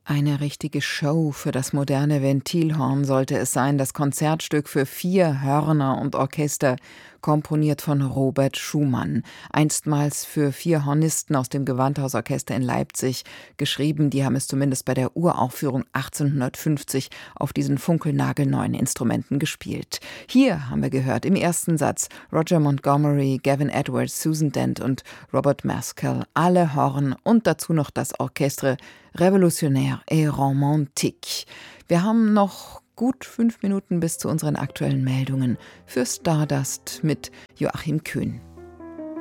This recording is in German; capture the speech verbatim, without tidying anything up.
Eine richtige Show für das moderne Ventilhorn sollte es sein, das Konzertstück für vier Hörner und Orchester, komponiert von Robert Schumann, einstmals für vier Hornisten aus dem Gewandhausorchester in Leipzig geschrieben. Die haben es zumindest bei der Uraufführung achtzehnhundertfünfzig auf diesen funkelnagelneuen Instrumenten gespielt. Hier haben wir gehört im ersten Satz Roger Montgomery, Gavin Edwards, Susan Dent und Robert Maskell, alle Horn und dazu noch das Orchestre Révolutionnaire et Romantique. Wir haben noch gut fünf Minuten bis zu unseren aktuellen Meldungen für Stardust mit Joachim Kühn.